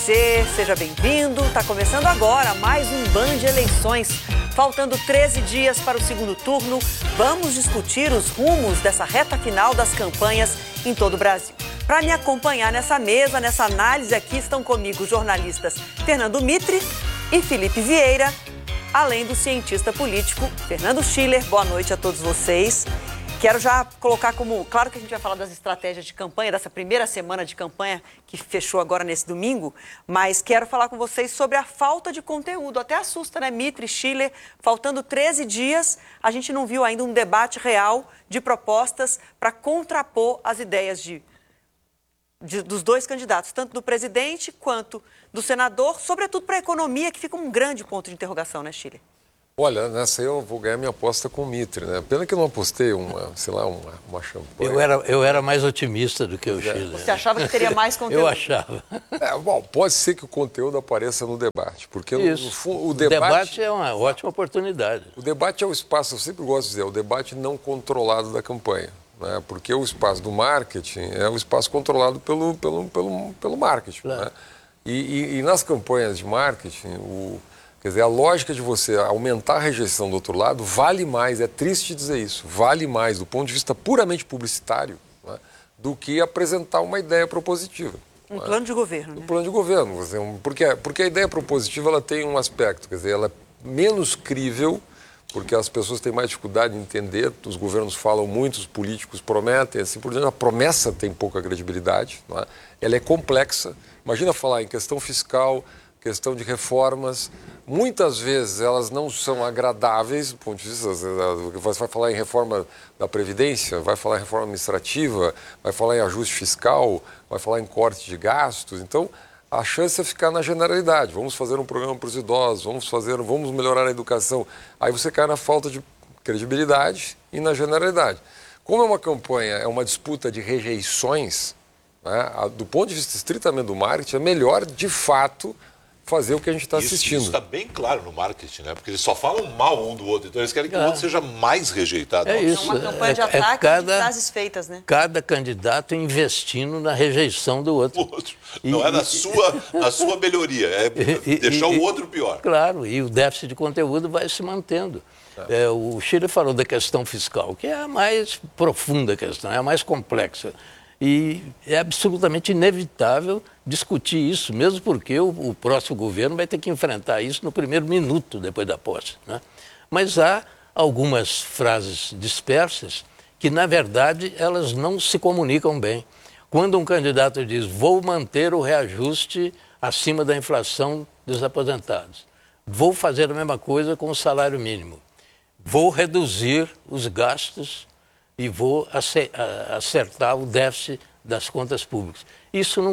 Seja bem-vindo. Está começando agora mais um Band Eleições. Faltando 13 dias para o segundo turno, vamos discutir os rumos dessa reta final das campanhas em todo o Brasil. Para me acompanhar nessa mesa, nessa análise aqui, estão comigo os jornalistas Fernando Mitre e Felipe Vieira, além do cientista político Fernando Schiller. Boa noite a todos vocês. Quero já colocar como... Claro que a gente vai falar das estratégias de campanha, dessa primeira semana de campanha que fechou agora nesse domingo, mas quero falar com vocês sobre a falta de conteúdo. Até assusta, né, Mitre, Schiller? Faltando 13 dias, a gente não viu ainda um debate real de propostas para contrapor as ideias dos dois candidatos, tanto do presidente quanto do senador, sobretudo para a economia, que fica um grande ponto de interrogação, né, Schiller? Olha, nessa aí eu vou ganhar minha aposta com o Mitre, né? Pena que eu não apostei uma champanhe. Eu era mais otimista do que o Schiller. Você achava que teria mais conteúdo? Eu achava. Bom, pode ser que o conteúdo apareça no debate, porque o debate é uma ótima oportunidade. O debate é o espaço, eu sempre gosto de dizer, o debate não controlado da campanha, né? Porque o espaço do marketing é o espaço controlado pelo marketing, claro, né? E nas campanhas de marketing, quer dizer, a lógica de você aumentar a rejeição do outro lado vale mais, é triste dizer isso, vale mais do ponto de vista puramente publicitário, né, do que apresentar uma ideia propositiva. Um plano de governo, né? Um plano de governo, porque a ideia propositiva ela tem um aspecto, quer dizer, ela é menos crível, porque as pessoas têm mais dificuldade de entender, os governos falam muito, os políticos prometem, assim por diante, a promessa tem pouca credibilidade, né, ela é complexa. Imagina falar em questão fiscal, questão de reformas, muitas vezes elas não são agradáveis do ponto de vista, você vai falar em reforma da Previdência, vai falar em reforma administrativa, vai falar em ajuste fiscal, vai falar em corte de gastos, então a chance é ficar na generalidade, vamos fazer um programa para os idosos, vamos melhorar a educação, aí você cai na falta de credibilidade e na generalidade. Como é uma campanha, é uma disputa de rejeições, né, do ponto de vista estritamente do marketing, é melhor de fato fazer o que a gente está assistindo. Isso está bem claro no marketing, né? Porque eles só falam mal um do outro, então eles querem que o outro seja mais rejeitado. É isso. É uma campanha de ataque de frases feitas, né? Cada candidato investindo na rejeição do outro. Não é na sua melhoria, é deixar o outro pior. Claro, e o déficit de conteúdo vai se mantendo. O Schiller falou da questão fiscal, que é a mais profunda questão, é a mais complexa. E é absolutamente inevitável discutir isso, mesmo porque o próximo governo vai ter que enfrentar isso no primeiro minuto depois da posse, né? Mas há algumas frases dispersas que, na verdade, elas não se comunicam bem. Quando um candidato diz, vou manter o reajuste acima da inflação dos aposentados, vou fazer a mesma coisa com o salário mínimo, vou reduzir os gastos e vou acertar o déficit das contas públicas. Isso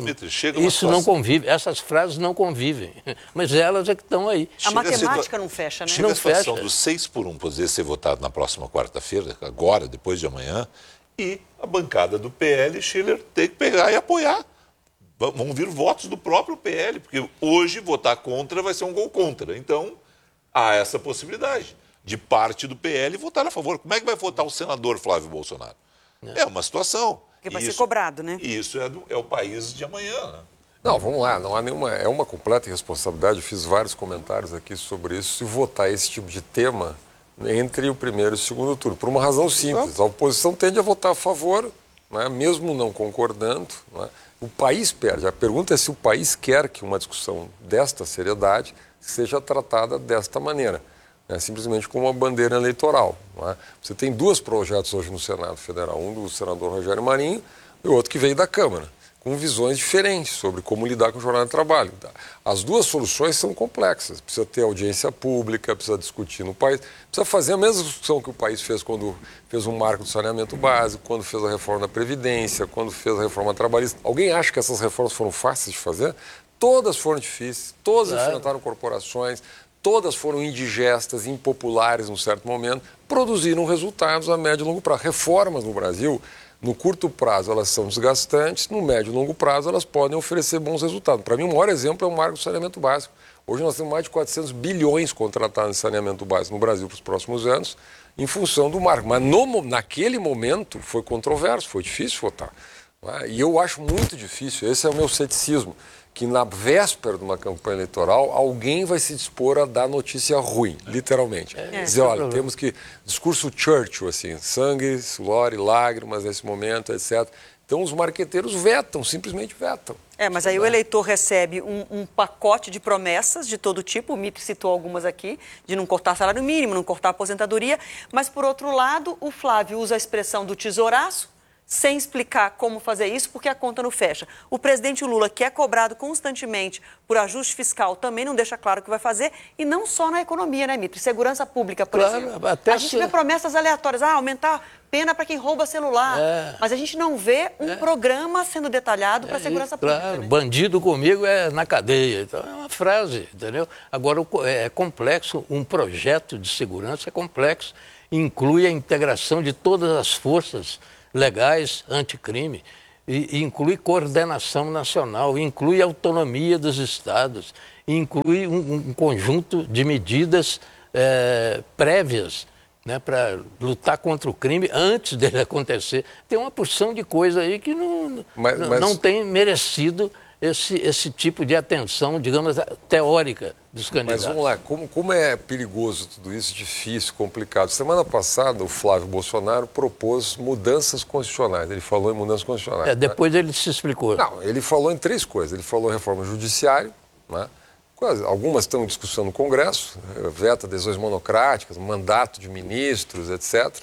não convive, essas frases não convivem, mas elas é que estão aí. A matemática não fecha, né? Chega a situação do 6-1 poder ser votado na próxima quarta-feira, agora, depois de amanhã, e a bancada do PL, Schiller, tem que pegar e apoiar. Vão vir votos do próprio PL, porque hoje votar contra vai ser um gol contra. Então, há essa possibilidade de parte do PL votar a favor. Como é que vai votar o senador Flávio Bolsonaro? É uma situação. Porque vai ser cobrado, né? E isso é o país de amanhã, né? Não, vamos lá, não há nenhuma... É uma completa irresponsabilidade, eu fiz vários comentários aqui sobre isso, se votar esse tipo de tema entre o primeiro e o segundo turno, por uma razão simples. A oposição tende a votar a favor, né, mesmo não concordando, né? O país perde. A pergunta é se o país quer que uma discussão desta seriedade seja tratada desta maneira. Simplesmente como uma bandeira eleitoral. Não é? Você tem dois projetos hoje no Senado Federal, um do senador Rogério Marinho e o outro que veio da Câmara, com visões diferentes sobre como lidar com o jornal de trabalho. As duas soluções são complexas, precisa ter audiência pública, precisa discutir no país, precisa fazer a mesma discussão que o país fez quando fez um marco do saneamento básico, quando fez a reforma da Previdência, quando fez a reforma trabalhista. Alguém acha que essas reformas foram fáceis de fazer? Todas foram difíceis, todas enfrentaram corporações, todas foram indigestas, impopulares num certo momento, produziram resultados a médio e longo prazo. Reformas no Brasil, no curto prazo, elas são desgastantes, no médio e longo prazo, elas podem oferecer bons resultados. Para mim, o maior exemplo é o marco do saneamento básico. Hoje nós temos mais de 400 bilhões contratados em saneamento básico no Brasil para os próximos anos, em função do marco. Mas naquele momento foi controverso, foi difícil votar. E eu acho muito difícil, esse é o meu ceticismo, que na véspera de uma campanha eleitoral alguém vai se dispor a dar notícia ruim, literalmente. Dizer, olha, temos que... Discurso Churchill, assim, sangue, suor e lágrimas nesse momento, etc. Então os marqueteiros vetam, simplesmente vetam. Mas aí o eleitor recebe um pacote de promessas de todo tipo, o Mitre citou algumas aqui, de não cortar salário mínimo, não cortar aposentadoria, mas por outro lado o Flávio usa a expressão do tesouraço, sem explicar como fazer isso, porque a conta não fecha. O presidente Lula, que é cobrado constantemente por ajuste fiscal, também não deixa claro o que vai fazer, e não só na economia, né, Mitre? Segurança pública, por exemplo. A gente vê promessas aleatórias, aumentar pena para quem rouba celular, mas a gente não vê um programa sendo detalhado para a segurança pública. Claro, né? Bandido comigo é na cadeia. Então, é uma frase, entendeu? Agora, é complexo, um projeto de segurança é complexo, inclui a integração de todas as forças legais anticrime, e inclui coordenação nacional, inclui autonomia dos estados, inclui um conjunto de medidas prévias, né, para lutar contra o crime antes dele acontecer. Tem uma porção de coisa aí que não tem merecido esse tipo de atenção, digamos, teórica dos candidatos. Mas vamos lá, como é perigoso tudo isso, difícil, complicado. Semana passada, o Flávio Bolsonaro propôs mudanças constitucionais. Ele falou em mudanças constitucionais. Depois ele se explicou. Não, ele falou em 3 coisas. Ele falou em reforma judiciária, né? Algumas estão em discussão no Congresso, veta adesões monocráticas, mandato de ministros, etc.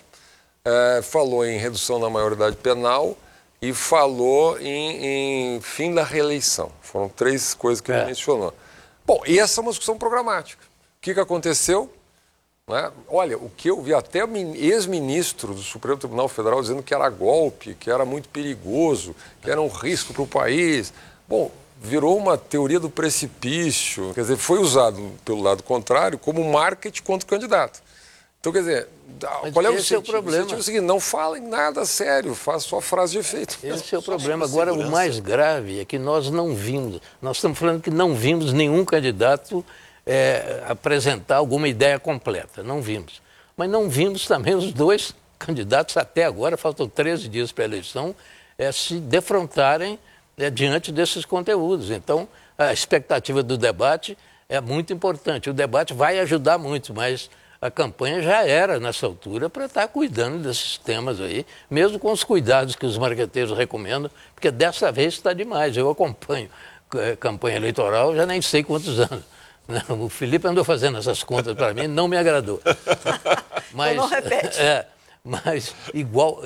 Falou em redução da maioridade penal e falou em fim da reeleição. Foram 3 coisas que ele mencionou. Bom, e essa é uma discussão programática. O que aconteceu? Né? Olha, o que eu vi até ex-ministro do Supremo Tribunal Federal dizendo que era golpe, que era muito perigoso, que era um risco para o país. Bom, virou uma teoria do precipício, quer dizer, foi usado pelo lado contrário como marketing contra o candidato. Então, quer dizer, qual é o esse é o problema. O seguinte, não falem nada sério, faça só frase de efeito. Esse é o problema. Agora, o mais grave é que nós não vimos, nós estamos falando que não vimos nenhum candidato apresentar alguma ideia completa, não vimos. Mas não vimos também os 2 candidatos até agora, faltam 13 dias para a eleição, se defrontarem diante desses conteúdos. Então, a expectativa do debate é muito importante. O debate vai ajudar muito, mas a campanha já era, nessa altura, para estar cuidando desses temas aí, mesmo com os cuidados que os marqueteiros recomendam, porque dessa vez está demais. Eu acompanho campanha eleitoral já nem sei quantos anos. O Felipe andou fazendo essas contas para mim, não me agradou. Mas, não repete. Mas igual...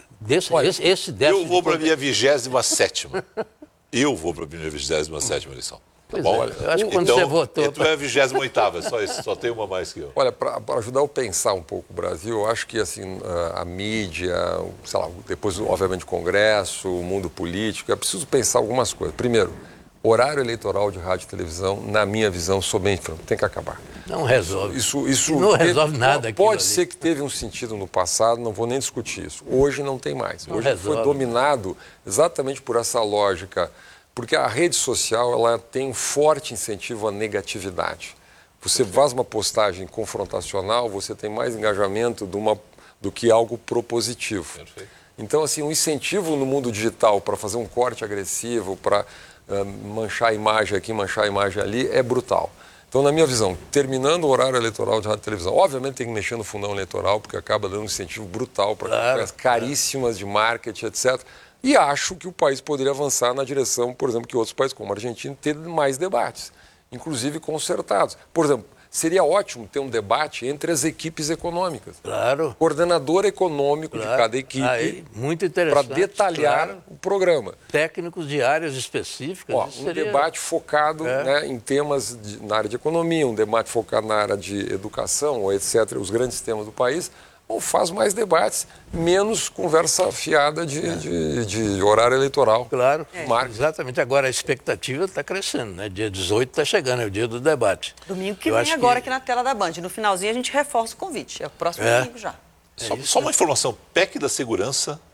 Eu vou para a minha 27ª. Eu vou para a minha 27ª eleição. Tá bom? Eu acho que quando você votou... Tu é a 28ª, só isso, só tem uma mais que eu. Olha, para ajudar eu a pensar um pouco o Brasil, eu acho que assim, a mídia, sei lá, depois, obviamente, o Congresso, o mundo político, é preciso pensar algumas coisas. Primeiro, horário eleitoral de rádio e televisão, na minha visão, sou bem franco, tem que acabar. Não resolve. Isso não resolve nada. Pode ser que teve um sentido no passado, não vou nem discutir isso. Hoje não tem mais. Hoje foi dominado exatamente por essa lógica, porque a rede social ela tem um forte incentivo à negatividade. Você faz uma postagem confrontacional, você tem mais engajamento do que algo propositivo. Perfeito. Então, assim, um incentivo no mundo digital para fazer um corte agressivo, para manchar a imagem aqui, manchar a imagem ali, é brutal. Então, na minha visão, terminando o horário eleitoral de rádio e televisão, obviamente tem que mexer no fundão eleitoral, porque acaba dando um incentivo brutal para campanhas caríssimas de marketing, etc. E acho que o país poderia avançar na direção, por exemplo, que outros países, como a Argentina, ter mais debates, inclusive concertados. Por exemplo, seria ótimo ter um debate entre as equipes econômicas. Claro. Coordenador econômico de cada equipe. Muito interessante. Para detalhar o programa. Técnicos de áreas específicas. Um debate focado em temas na área de economia, um debate focado na área de educação, etc., os grandes temas do país. Ou faz mais debates, menos conversa fiada de horário eleitoral. Claro, exatamente. Agora a expectativa está crescendo, né? Dia 18 está chegando, é o dia do debate. Domingo que vem agora aqui na tela da Band. No finalzinho a gente reforça o convite. É o próximo domingo já. Só uma informação, PEC da segurança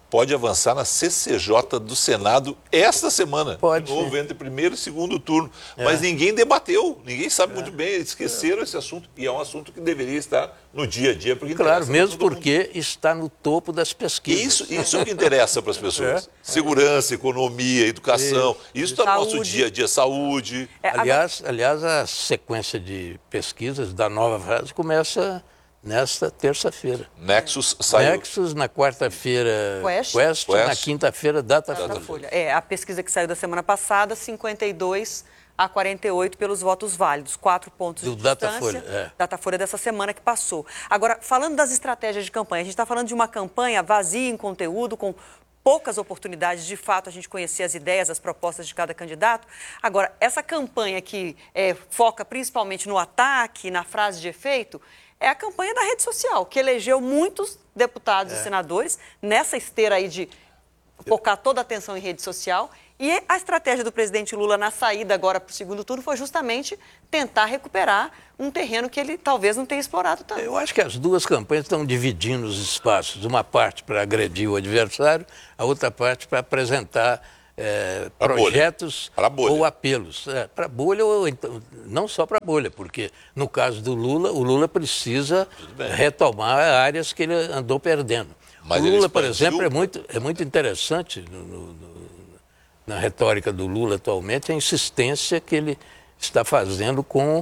pode avançar na CCJ do Senado esta semana. Pode. De novo, entre primeiro e segundo turno. Mas ninguém debateu, ninguém sabe muito bem, esqueceram esse assunto. E é um assunto que deveria estar no dia a dia. Porque claro, mesmo porque está no topo das pesquisas. Isso é o que interessa para as pessoas. Segurança, economia, educação. Isso está no nosso dia a dia, saúde. Aliás, a sequência de pesquisas da nova fase começa nesta terça-feira. Nexus saiu. Nexus, na quarta-feira, Quest, na quinta-feira, Datafolha. A pesquisa que saiu da semana passada, 52 a 48 pelos votos válidos, 4 pontos de distância. Datafolha, Datafolha dessa semana que passou. Agora, falando das estratégias de campanha, a gente está falando de uma campanha vazia em conteúdo, com poucas oportunidades, de fato, a gente conhecer as ideias, as propostas de cada candidato. Agora, essa campanha que foca principalmente no ataque, na frase de efeito, é a campanha da rede social, que elegeu muitos deputados e senadores nessa esteira aí de focar toda a atenção em rede social. E a estratégia do presidente Lula na saída agora para o segundo turno foi justamente tentar recuperar um terreno que ele talvez não tenha explorado tanto. Eu acho que as duas campanhas estão dividindo os espaços. Uma parte para agredir o adversário, a outra parte para apresentar projetos ou apelos. Para a bolha, ou então, não só para a bolha, porque no caso do Lula, o Lula precisa retomar áreas que ele andou perdendo. Mas o Lula, por exemplo, é muito interessante na retórica do Lula atualmente a insistência que ele está fazendo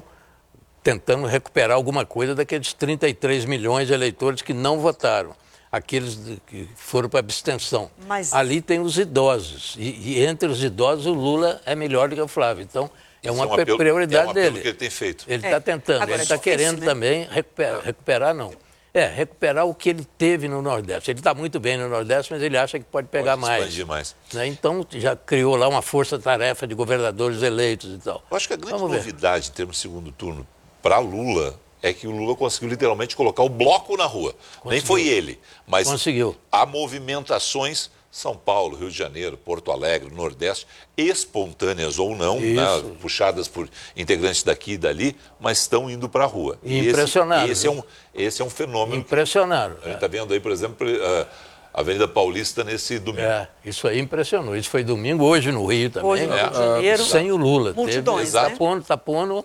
tentando recuperar alguma coisa daqueles 33 milhões de eleitores que não votaram. Aqueles que foram para abstenção. Mas ali tem os idosos. E entre os idosos, o Lula é melhor do que o Flávio. Então, é uma prioridade dele. Que ele tem feito. Ele está tentando. Agora, ele está querendo também recuperar, não. Recuperar o que ele teve no Nordeste. Ele está muito bem no Nordeste, mas ele acha que pode pegar mais. Expandir mais. Né? Então, já criou lá uma força-tarefa de governadores eleitos e tal. Eu acho que a grande novidade em termos de segundo turno para Lula é que o Lula conseguiu literalmente colocar o bloco na rua. Nem foi ele, mas há movimentações, São Paulo, Rio de Janeiro, Porto Alegre, Nordeste, espontâneas ou não, né, puxadas por integrantes daqui e dali, mas estão indo para a rua. Impressionaram. Esse é um fenômeno. Impressionaram. A gente está vendo aí, por exemplo, a Avenida Paulista nesse domingo. Isso aí impressionou. Isso foi domingo, hoje no Rio também. Hoje no Rio de Janeiro. Sem o Lula. Multidões, Está pondo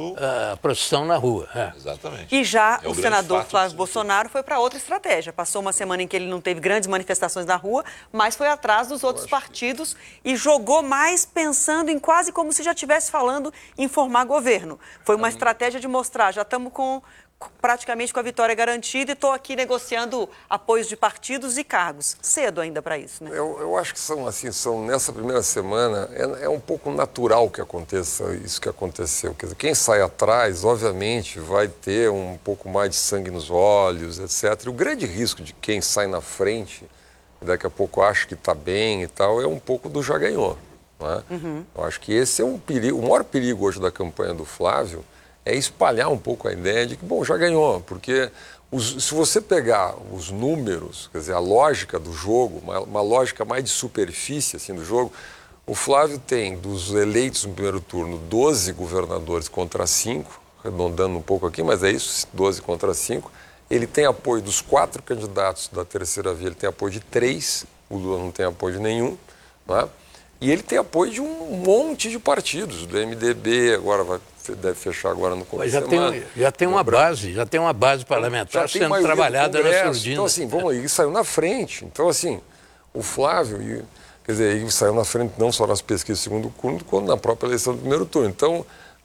a procissão na rua. Exatamente. E já o senador Flávio Bolsonaro foi para outra estratégia. Passou uma semana em que ele não teve grandes manifestações na rua, mas foi atrás dos outros partidos e jogou mais pensando em quase como se já estivesse falando em formar governo. Foi uma estratégia de mostrar, já estamos praticamente com a vitória garantida e estou aqui negociando apoios de partidos e cargos. Cedo ainda para isso, né? Eu acho que nessa primeira semana, é um pouco natural que aconteça isso que aconteceu. Quer dizer, quem sai atrás, obviamente, vai ter um pouco mais de sangue nos olhos, etc. E o grande risco de quem sai na frente, daqui a pouco acha que está bem e tal, é um pouco do já ganhou. Não é? Eu acho que esse é um perigo. O maior perigo hoje da campanha do Flávio é espalhar um pouco a ideia de que, bom, já ganhou, porque se você pegar os números, quer dizer, a lógica do jogo, uma lógica mais de superfície assim, do jogo, o Flávio tem, dos eleitos no primeiro turno, 12 governadores contra 5, arredondando um pouco aqui, mas é isso, 12 contra 5. Ele tem apoio dos 4 candidatos da terceira via, ele tem apoio de 3, o Lula não tem apoio de nenhum, não é? E ele tem apoio de um monte de partidos, do MDB, agora deve fechar agora no começo da semana. Já tem uma base parlamentar sendo trabalhada na surdina. Então, assim, vamos aí, ele saiu na frente. Então, assim, o Flávio, quer dizer, ele saiu na frente não só nas pesquisas do segundo turno, quanto na própria eleição do primeiro turno. Então,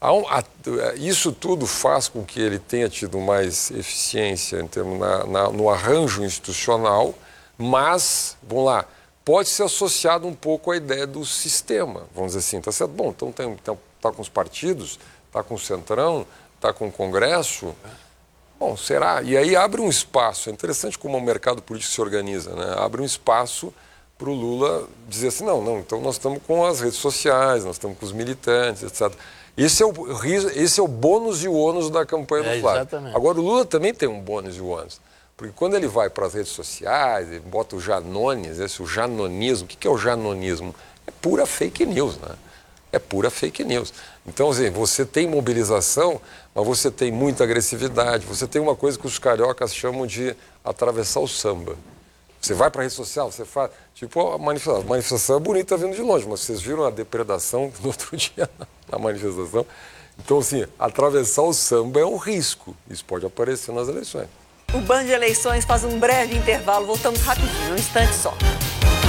isso tudo faz com que ele tenha tido mais eficiência em termos no arranjo institucional, mas, vamos lá, pode ser associado um pouco à ideia do sistema, vamos dizer assim, tá certo? Bom, então está com os partidos, está com o Centrão, está com o Congresso, bom, será? E aí abre um espaço, é interessante como o mercado político se organiza, né? Abre um espaço para o Lula dizer assim, não, então nós estamos com as redes sociais, nós estamos com os militantes, etc. Esse é o bônus e o ônus da campanha do Flávio. Exatamente. Agora, o Lula também tem um bônus e o ônus. Porque quando ele vai para as redes sociais, ele bota o Janones, o janonismo. O que é o janonismo? É pura fake news, né? É pura fake news. Então, assim, você tem mobilização, mas você tem muita agressividade. Você tem uma coisa que os cariocas chamam de atravessar o samba. Você vai para a rede social, você faz... Tipo, a manifestação é bonita vindo de longe, mas vocês viram a depredação no outro dia na manifestação? Então, assim, atravessar o samba é um risco. Isso pode aparecer nas eleições. O Band Eleições faz um breve intervalo. Voltamos rapidinho, um instante só.